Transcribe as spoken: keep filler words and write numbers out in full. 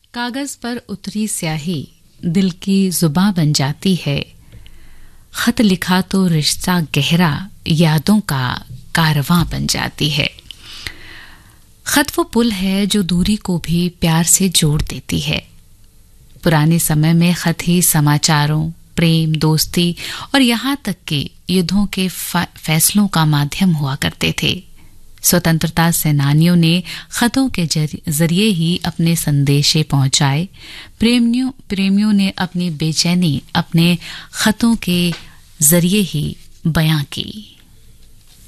कागज पर उतरी स्याही दिल की जुबां बन जाती है। खत लिखा तो रिश्ता गहरा यादों का कारवां बन जाती है। खत वो पुल है जो दूरी को भी प्यार से जोड़ देती है। पुराने समय में खत ही समाचारों, प्रेम, दोस्ती और यहाँ तक कि युद्धों के फैसलों का माध्यम हुआ करते थे। स्वतंत्रता सेनानियों ने खतों के जरिए ही अपने संदेशे पहुंचाए। प्रेमियों प्रेमियों ने अपनी बेचैनी अपने खतों के जरिए ही बयां की।